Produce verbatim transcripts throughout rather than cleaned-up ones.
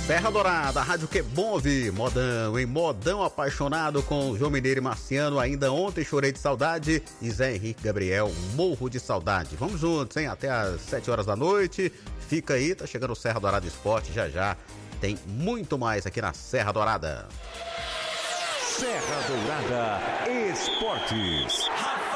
Serra Dourada, a rádio que é bom ouvir. Modão, em Modão apaixonado com João Mineiro e Marciano. Ainda ontem chorei de saudade. E Zé Henrique Gabriel, morro de saudade. Vamos juntos, hein? Até às sete horas da noite. Fica aí, tá chegando o Serra Dourada Esporte. Já já tem muito mais aqui na Serra Dourada. Serra Dourada Esportes.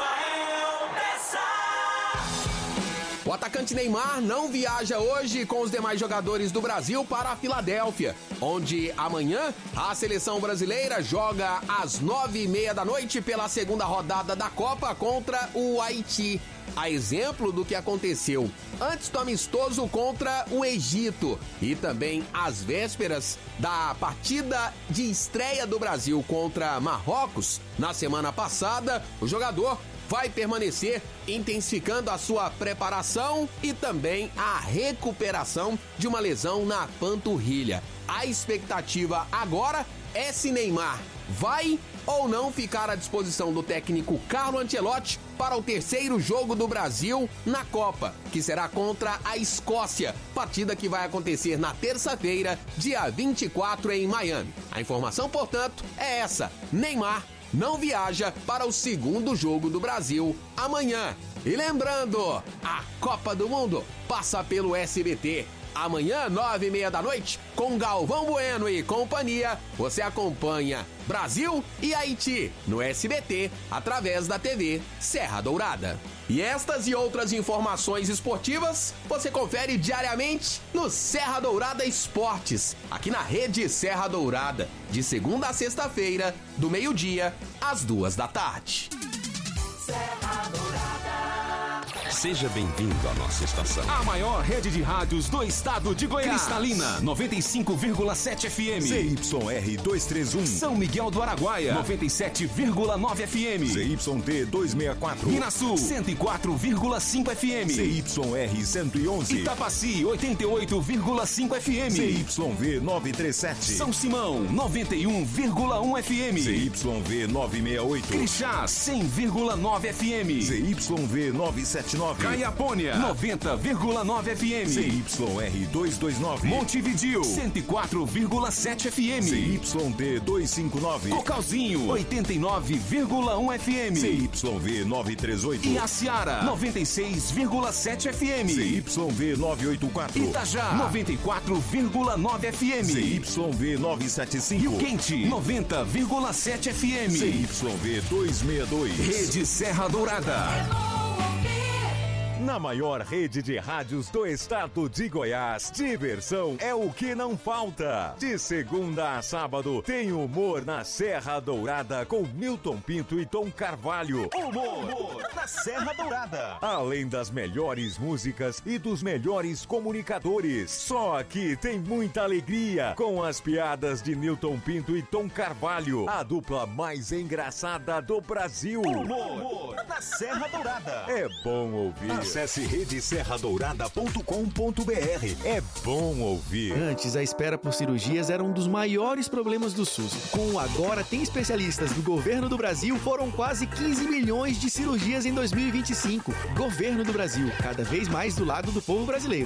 O atacante Neymar não viaja hoje com os demais jogadores do Brasil para a Filadélfia, onde amanhã a seleção brasileira joga às nove e meia da noite pela segunda rodada da Copa contra o Haiti. A exemplo do que aconteceu antes do amistoso contra o Egito e também às vésperas da partida de estreia do Brasil contra Marrocos na semana passada, o jogador vai permanecer intensificando a sua preparação e também a recuperação de uma lesão na panturrilha. A expectativa agora é se Neymar vai ou não ficar à disposição do técnico Carlo Ancelotti para o terceiro jogo do Brasil na Copa, que será contra a Escócia, partida que vai acontecer na terça-feira, dia vinte e quatro, em Miami. A informação, portanto, é essa: Neymar não viaja para o segundo jogo do Brasil amanhã. E lembrando, a Copa do Mundo passa pelo S B T. Amanhã, nove e meia da noite, com Galvão Bueno e companhia, você acompanha Brasil e Haiti no S B T, através da T V Serra Dourada. E estas e outras informações esportivas você confere diariamente no Serra Dourada Esportes, aqui na Rede Serra Dourada, de segunda a sexta-feira, do meio-dia às duas da tarde. Serra Dourada. Seja bem-vindo à nossa estação. A maior rede de rádios do estado de Goiás. Cristalina, noventa e cinco vírgula sete F M. Z Y R duzentos e trinta e um. São Miguel do Araguaia, noventa e sete vírgula nove F M. Z Y T duzentos e sessenta e quatro. Minas Sul, cento e quatro vírgula cinco F M. Z Y R cento e onze. Itapaci, oitenta e oito vírgula cinco F M. Z Y V novecentos e trinta e sete. São Simão, noventa e um vírgula um F M. Z Y V novecentos e sessenta e oito. Crixás, cem vírgula nove F M. Z Y V novecentos e setenta e nove. Caiapônia, noventa vírgula nove F M. Z Y R duzentos e vinte e nove. Montevidéu, cento e quatro vírgula sete F M. Z Y D duzentos e cinquenta e nove. Cocalzinho, oitenta e nove vírgula um F M. Z Y V novecentos e trinta e oito. E Aciara, noventa e seis vírgula sete F M. Z Y V novecentos e oitenta e quatro. Itajá, noventa e quatro vírgula nove F M. Z Y V novecentos e setenta e cinco. Rio Quente, noventa vírgula sete F M. Z Y V duzentos e sessenta e dois. Rede Serra Dourada. Na maior rede de rádios do estado de Goiás, diversão é o que não falta. De segunda a sábado, tem humor na Serra Dourada com Milton Pinto e Tom Carvalho. Humor, humor na Serra Dourada. Além das melhores músicas e dos melhores comunicadores. Só aqui tem muita alegria com as piadas de Milton Pinto e Tom Carvalho. A dupla mais engraçada do Brasil. Humor, humor na Serra Dourada. É bom ouvir. Acesse rede serra dourada ponto com ponto b r. É bom ouvir. Antes, a espera por cirurgias era um dos maiores problemas do SUS. Com o Agora Tem Especialistas do Governo do Brasil, foram quase quinze milhões de cirurgias em dois mil e vinte e cinco. Governo do Brasil, cada vez mais do lado do povo brasileiro.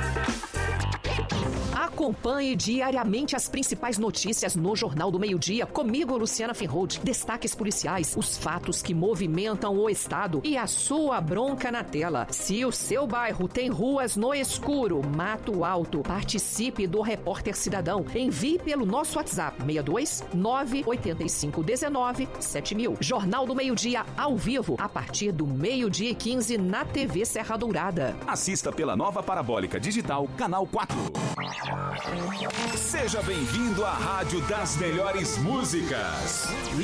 Acompanhe diariamente as principais notícias no Jornal do Meio-Dia. Comigo, Luciana Ferroldi. Destaques policiais, os fatos que movimentam o estado e a sua bronca na tela. Se o seu bairro tem ruas no escuro, mato alto, participe do Repórter Cidadão. Envie pelo nosso WhatsApp seis dois nove oito cinco um nove sete mil. Jornal do Meio-Dia ao vivo, a partir do meio-dia e quinze na T V Serra Dourada. Assista pela nova parabólica digital, canal quatro. Seja bem-vindo à Rádio das Melhores Músicas.